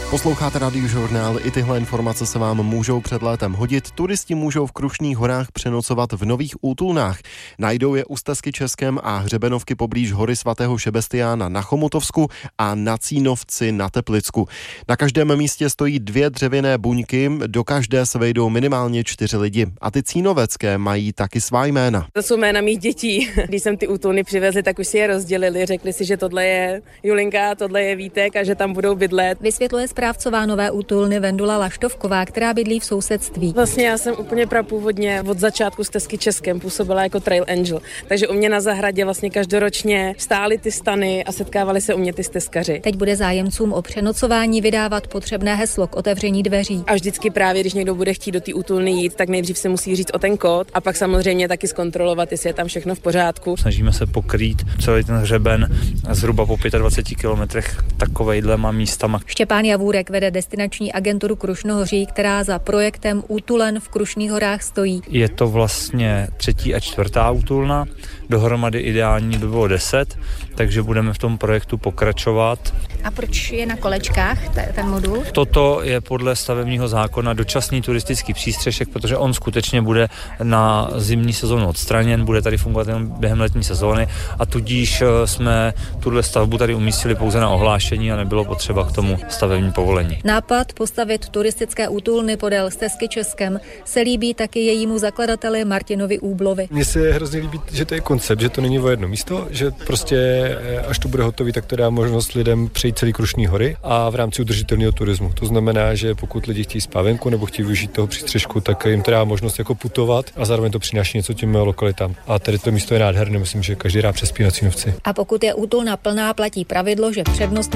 Posloucháte Radiožurnál, i tyhle informace se vám můžou před létem hodit. Turisti můžou v Krušných horách přenocovat v nových útulnách. Najdou je u Stezky Českem a hřebenovky poblíž hory svatého Šebestiána na Chomutovsku a na Cínovci na Teplicku. Na každém místě stojí 2 dřevěné buňky, do každé se vejdou minimálně 4 lidi. A ty cínovecké mají taky svá jména. To jsou jména mých dětí. Když jsem ty útulny přivezli, tak už si je rozdělili. Řekli si, že tohle je Julinka, tohle je Vítek a že tam budou bydlet. Vysvětluje správcová nové útulny Vendula Laštovková, která bydlí v sousedství. Vlastně já jsem úplně prapůvodně od začátku Stezky Českem působila jako trail angel, takže u mě na zahradě vlastně každoročně stály ty stany a setkávali se u mě ty stezkaři. Teď bude zájemcům o přenocování vydávat potřebné heslo k otevření dveří. A vždycky právě, když někdo bude chtít do té útulny jít, tak nejdřív se musí říct o ten kód a pak samozřejmě taky zkontrolovat, jestli je tam všechno v pořádku. Snažíme se pokrýt celý ten hřeben zhruba po 25 kilometrech takovejhlema místama. Štěpán Javůrek vede destinační agenturu Krušnohoří, která za projektem Útulen v Krušných horách stojí. Je to vlastně 3. a 4. útulna, dohromady ideální by bylo 10, takže budeme v tom projektu pokračovat. A proč je na kolečkách ten modul? Toto je podle stavebního zákona dočasný turistický přístřešek, protože on skutečně bude na zimní sezónu odstraněn, bude tady fungovat jen během letní sezóny a tudíž jsme tuhle stavbu tady umístili pouze na ohlášení a nebylo potřeba k tomu stavební povolení. Nápad postavit turistické útulny podél Stezky Českem se líbí taky jejímu zakladateli Martinovi Úblovi. Mně se hrozně líbí, že to je koncept, že to není o jedno místo, že prostě až to bude hotový, tak to dá možnost lidem přejít celý Krušný hory a v rámci udržitelného turismu. To znamená, že pokud lidi chtějí spát venku nebo chtějí využít toho přístřešku, tak jim to dá možnost jako putovat a zároveň to přináší něco těm lokalitám. A tady to místo je nádherné, myslím, že každý rád přespí na Cínovci. A pokud je útulna plná, platí pravidlo, že přednost